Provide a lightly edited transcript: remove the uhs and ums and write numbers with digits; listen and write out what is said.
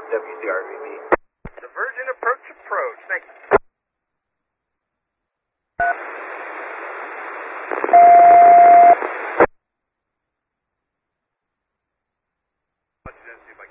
WCRVB. Divergent approach. Thank you. Watch it and see if I